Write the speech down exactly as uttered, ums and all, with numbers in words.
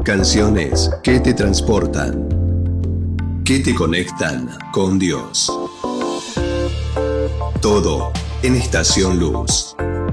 Canciones que te transportan, que te conectan con Dios. Todo en Estación Luz.